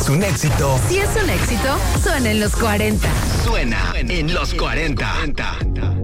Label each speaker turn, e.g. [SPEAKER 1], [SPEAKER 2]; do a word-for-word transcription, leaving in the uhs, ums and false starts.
[SPEAKER 1] un éxito.
[SPEAKER 2] Si es un éxito, suena en los cuarenta.
[SPEAKER 1] Suena en los cuarenta.